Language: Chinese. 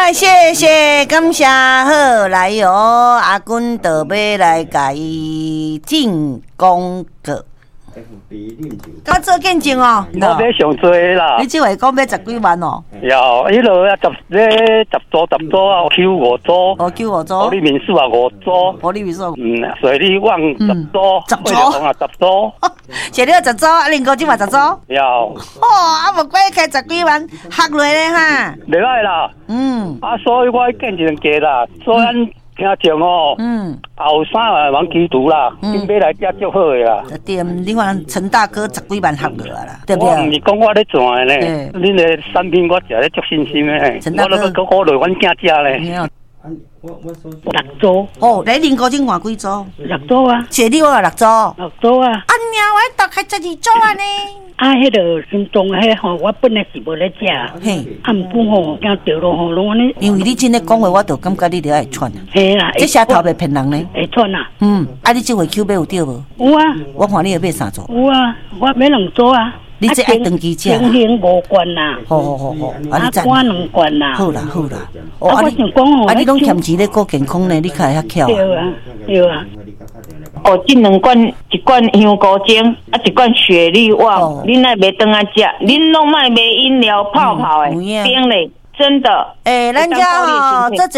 来谢谢，感谢好来哟，阿君就要来甲伊进广告。甲做见证哦， 我要上多啦。 你即话讲要10几万哦？ 有，迄落啊10组啊，Q5组， 哦 Q5组， 保利民宿啊5组， 保利民宿， 水利旺10组 ，10组啊10组， 谢了10组，啊林哥即嘛10组， 有。 啊无怪开10几万，合落咧哈。 袂歹啦，所以我见证价啦，所以咱听众哦，后3万往基督啦，今买来遮足好诶啦。 对，你看陈大哥10几万合落啦，对不对？ 我唔是讲我咧赚诶呢，恁诶产品我食咧足信心诶，我都搁鼓励阮囝食咧。 6组哦，你林哥今换几组 ？6组啊， 谢你我6组 ，6组啊。 啊，娘，我大开12组啊呢。 啊，迄个心中迄吼，我本来是无咧食， 嘿， 啊，毋过吼，惊着落吼，拢安尼。 因为你真咧讲话，我就感觉你着爱串啊。 嘿啦， 这舌头袂骗人呢。 会串啊。 啊，你这回 Q 买有对无？ 有啊。 我看你会买3组。 有啊，我买2组啊。 你这爱长期食。 情形5罐啦。 好， 啊，你我2罐啦。 好啦。 哦，我想讲吼， 你拢欠钱咧顾健康呢，你看遐巧。 对啊。 哦，这2罐，1罐香菇精，啊1罐雪莉旺，恁爱买顿啊食，恁拢卖买饮料泡的，冰嘞，真的。 咱家吼这